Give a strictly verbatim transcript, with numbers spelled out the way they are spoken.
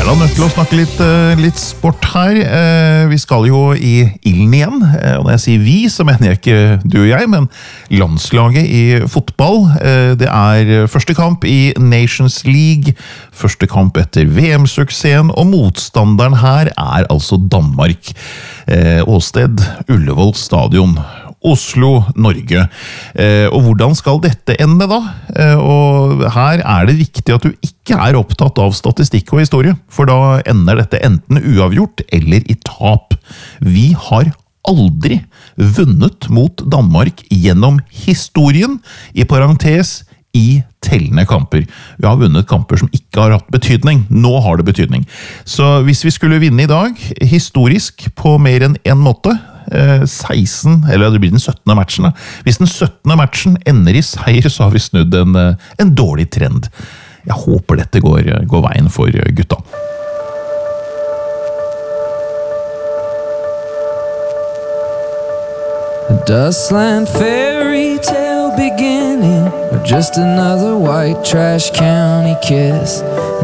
da nødt til å snakke litt, litt sport her. Vi skal jo i ilden igjen, og når jeg sier vi, så mener jeg ikke du og jeg, men landslaget i fotball. Det er første kamp i Nations League, første kamp etter V M-suksessen, og motstanderen her er altså Danmark. Åsted, Ullevål stadion. Oslo, Norge. Eh, og hvordan skal dette ende da? Eh, og her er det viktig at du ikke er opptatt av statistikk og historie, for da ender dette enten uavgjort eller i tap. Vi har aldri vunnet mot Danmark gjennom historien, i parentes, i tellende kamper. Vi har vunnet kamper som ikke har hatt betydning. Nå har det betydning. Så hvis vi skulle vinne i dag, historisk på mer enn en måte, seksten, eller det blir den syttende matchen. Hvis den syttende matchen ender i seier, så har vi snudd en, en dårlig trend. Jeg håper dette går, går veien for gutta. A dustland fairy tale beginning, or just another white trash county kiss.